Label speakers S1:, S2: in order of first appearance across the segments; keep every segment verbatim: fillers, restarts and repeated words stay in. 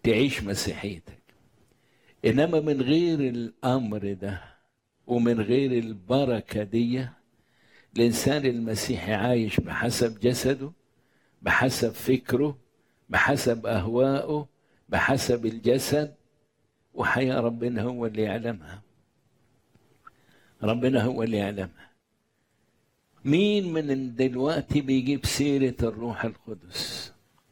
S1: تعيش مسيحيتك. إنما من غير الأمر ده ومن غير البركة دي، الإنسان المسيحي عايش بحسب جسده، بحسب فكره، بحسب أهوائه، بحسب الجسد، وحياة ربنا هو اللي يعلمها. ربنا هو اللي يعلمها. مين من دلوقتي بيجيب سيرة الروح القدس؟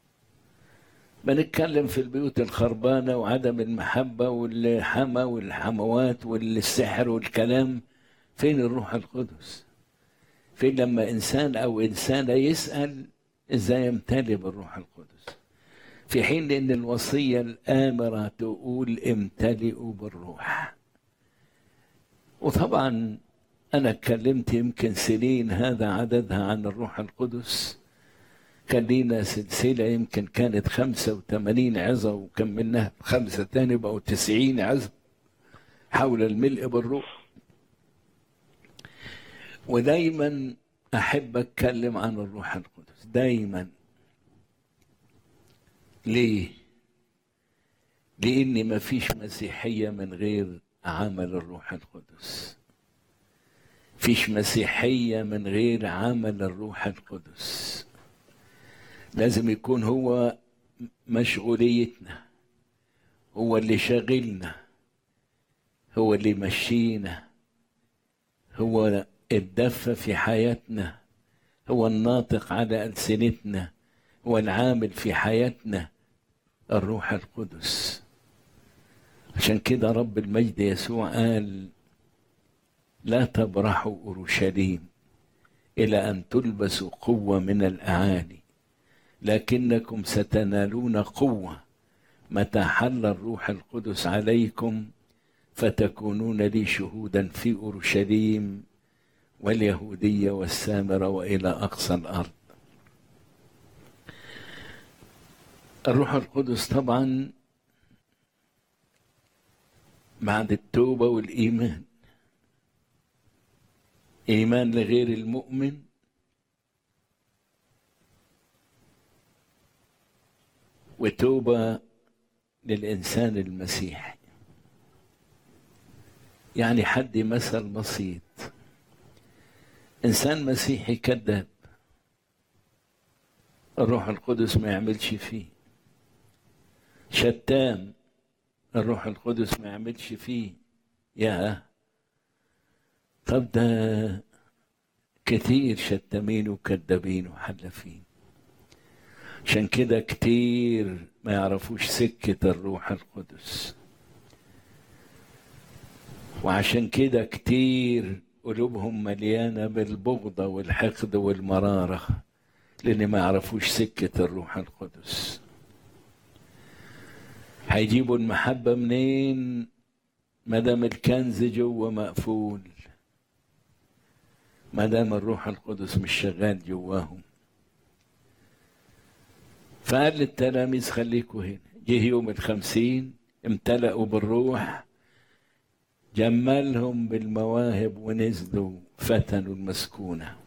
S1: بنتكلم في البيوت الخربانة وعدم المحبة والحما والحموات والسحر والكلام. فين الروح القدس؟ فين لما إنسان أو إنسانة يسأل إزاي يمتلئ بالروح القدس؟ في حين أن الوصية الآمرة تقول امتلئوا بالروح. وطبعا أنا اتكلمت يمكن سنين هذا عددها عن الروح القدس. كان لينا سلسلة يمكن كانت خمسة وثمانين عظة، وكملناها خمسة تاني بقوا تسعين عظة حول الملء بالروح. ودايما أحب أتكلم عن الروح القدس دايما. ليه؟ لأن ما فيش مسيحية من غير عمل الروح القدس. فيش مسيحية من غير عمل الروح القدس. لازم يكون هو مشغوليتنا، هو اللي شاغلنا، هو اللي مشينا، هو الدفة في حياتنا، هو الناطق على ألسنتنا، هو العامل في حياتنا، الروح القدس. عشان كده رب المجد يسوع قال: لا تبرحوا أورشليم إلى أن تلبسوا قوة من الأعالي، لكنكم ستنالون قوة متى حل الروح القدس عليكم، فتكونون لي شهودا في أورشليم واليهودية والسامرة وإلى أقصى الأرض. الروح القدس طبعا بعد التوبة والإيمان. إيمان لغير المؤمن، وتوبة للإنسان المسيحي. يعني حد مثل بسيط: إنسان مسيحي كذاب الروح القدس ما يعملش فيه، شتام الروح القدس ما يعملش فيه. يا طب ده كتير شتامين وكذابين وحلفين. عشان كده كتير ما يعرفوش سكة الروح القدس، وعشان كده كتير قلوبهم مليانة بالبغضة والحقد والمرارة، لأن ما يعرفوش سكة الروح القدس. هيجيبوا المحبة منين ما دام الكنز جوه مقفول، ما دام الروح القدس مش شغال جواهم؟ فقال للتلاميذ: خليكوا هنا. جه يوم الخمسين امتلأوا بالروح، جملهم بالمواهب ونزلوا فتنوا المسكونة.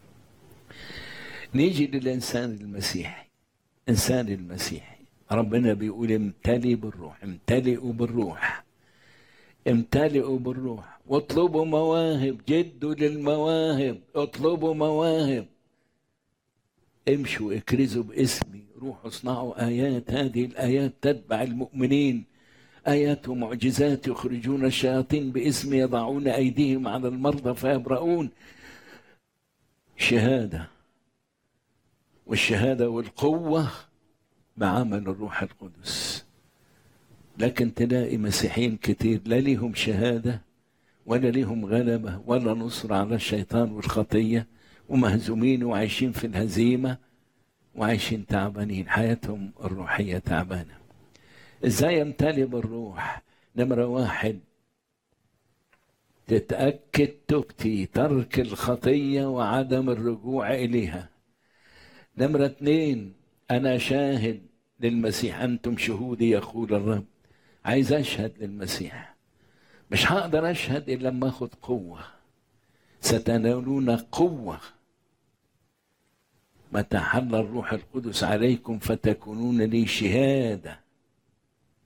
S1: نيجي للإنسان المسيحي. إنسان المسيحي ربنا بيقول: امتلئوا بالروح، امتلئوا بالروح، امتلئوا بالروح، واطلبوا مواهب، جدوا للمواهب، اطلبوا مواهب، امشوا اكرزوا باسمي، روحوا اصنعوا آيات، هذه الآيات تتبع المؤمنين، آيات ومعجزات، يخرجون الشياطين باسمي، يضعون أيديهم على المرضى فيبرؤون. شهادة، والشهادة والقوة بعمل الروح القدس. لكن تلاقي مسيحيين كتير لا ليهم شهادة ولا ليهم غلبة ولا نصر على الشيطان والخطية، ومهزومين وعايشين في الهزيمة وعايشين تعبانين، حياتهم الروحية تعبانة. ازاي يمتلئ بالروح؟ نمرة واحد، تتأكد توبتي، ترك الخطية وعدم الرجوع إليها. نمرة اثنين، أنا شاهد للمسيح، أنتم شهودي يقول الرب. عايز أشهد للمسيح، مش هقدر أشهد إلا لما أخذ قوة. ستنالون قوة متى حل الروح القدس عليكم، فتكونون لي شهادة